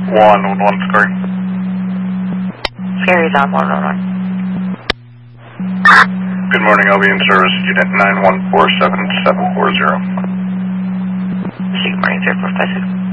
113. Scary's on 111. Good morning, I'll be in service, unit 9147-740. Good morning, 3456.